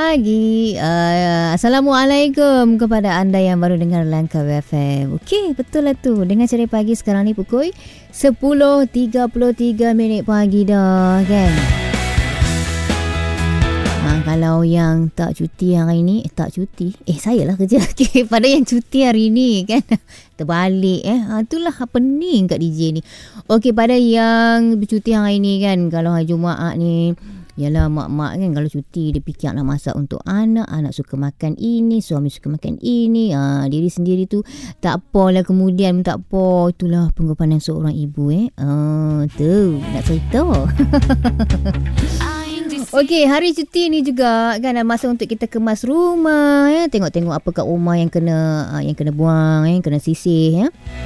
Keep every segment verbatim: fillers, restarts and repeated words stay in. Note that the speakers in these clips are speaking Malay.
pagi. Uh, Assalamualaikum kepada anda yang baru dengar Langkah F M. Okey, betul lah tu. Dengan Ceria Pagi sekarang ni pukul sepuluh tiga puluh tiga minit pagi dah kan. Ha, kalau yang tak cuti hari ni, eh, tak cuti. Eh, saya lah kerja. Okay, pada yang cuti hari ni kan. Terbalik eh. Ha, itulah pening kat D J ni. Okey, pada yang bercuti hari ni kan. Kalau hari Jumaat ni, yalah mak-mak kan kalau cuti dia fikir nak masak untuk anak, anak suka makan ini, suami suka makan ini, ha, diri sendiri tu tak apalah kemudian tak apa. Itulah pengorbanan seorang ibu eh. Ah, tu nak cerita. Okey, hari cuti ni juga kan masa untuk kita kemas rumah ya, tengok-tengok apa kat rumah yang kena yang kena buang, yang kena sisih ya.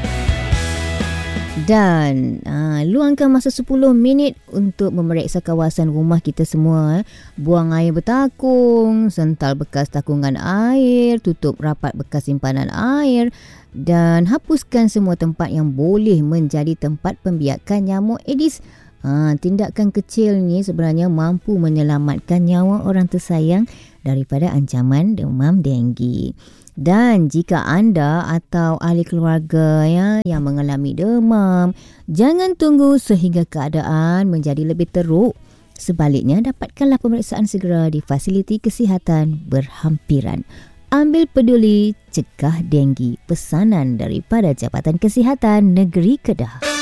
Dan uh, luangkan masa sepuluh minit untuk memeriksa kawasan rumah kita semua. Eh. Buang air bertakung, sental bekas takungan air, tutup rapat bekas simpanan air dan hapuskan semua tempat yang boleh menjadi tempat pembiakan nyamuk Aedes. Ha, tindakan kecil ni sebenarnya mampu menyelamatkan nyawa orang tersayang daripada ancaman demam denggi. Dan jika anda atau ahli keluarga ya, yang mengalami demam, jangan tunggu sehingga keadaan menjadi lebih teruk. Sebaliknya, dapatkanlah pemeriksaan segera di fasiliti kesihatan berhampiran. Ambil peduli, cegah denggi. Pesanan daripada Jabatan Kesihatan Negeri Kedah.